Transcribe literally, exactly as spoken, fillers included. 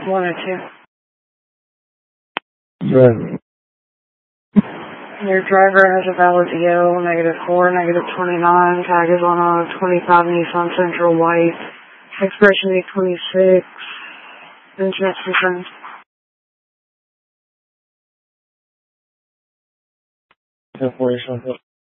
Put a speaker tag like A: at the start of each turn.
A: one oh two.
B: Right.
A: Your driver has a valid E O, negative four, negative twenty-nine. Tag is on a twenty-five Nissan Sentra white. Expiration date twenty-six. Insurance concerns.
B: ten forty something.